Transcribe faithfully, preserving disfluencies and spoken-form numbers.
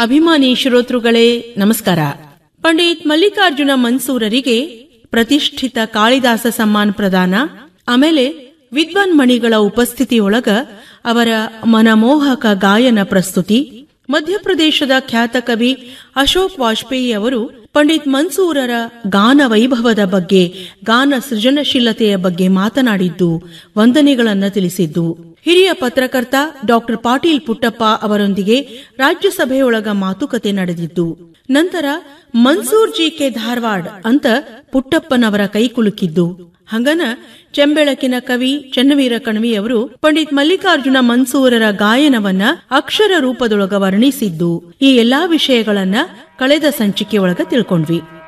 ಅಭಿಮಾನಿ ಶ್ರೋತೃಗಳೇ ನಮಸ್ಕಾರ. ಪಂಡಿತ್ ಮಲ್ಲಿಕಾರ್ಜುನ ಮನ್ಸೂರರಿಗೆ ಪ್ರತಿಷ್ಠಿತ ಕಾಳಿದಾಸ ಸಮ್ಮಾನ್ ಪ್ರದಾನ, ಆಮೇಲೆ ವಿದ್ವಾನ್ ಮಣಿಗಳ ಉಪಸ್ಥಿತಿಯೊಳಗ ಅವರ ಮನಮೋಹಕ ಗಾಯನ ಪ್ರಸ್ತುತಿ, ಮಧ್ಯಪ್ರದೇಶದ ಖ್ಯಾತ ಕವಿ ಅಶೋಕ್ ವಾಜಪೇಯಿ ಅವರು ಪಂಡಿತ್ ಮನ್ಸೂರರ ಗಾನ ವೈಭವದ ಬಗ್ಗೆ, ಗಾನ ಸೃಜನಶೀಲತೆಯ ಬಗ್ಗೆ ಮಾತನಾಡಿದ್ದು, ವಂದನೆಗಳನ್ನು ತಿಳಿಸಿದ್ದು. ಹಿರಿಯ ಪತ್ರಕರ್ತ ಡಾಕ್ಟರ್ ಪಾಟೀಲ್ ಪುಟ್ಟಪ್ಪ ಅವರೊಂದಿಗೆ ರಾಜ್ಯಸಭೆಯೊಳಗ ಮಾತುಕತೆ ನಡೆದಿದ್ದು. ನಂತರ ಮನ್ಸೂರ್ ಜಿ ಕೆ ಧಾರವಾಡ್ ಅಂತ ಪುಟ್ಟಪ್ಪನವರ ಕೈಕುಲುಕಿದ್ದು. ಹಂಗನ ಚೆಂಬೆಳಕಿನ ಕವಿ ಚನ್ನವೀರ ಕಣವಿಯವರು ಪಂಡಿತ್ ಮಲ್ಲಿಕಾರ್ಜುನ ಮನ್ಸೂರರ ಗಾಯನವನ್ನ ಅಕ್ಷರ ರೂಪದೊಳಗ ವರ್ಣಿಸಿದ್ದು. ಈ ಎಲ್ಲಾ ವಿಷಯಗಳನ್ನ ಕಳೆದ ಸಂಚಿಕೆಯೊಳಗ ತಿಳ್ಕೊಂಡ್ವಿ.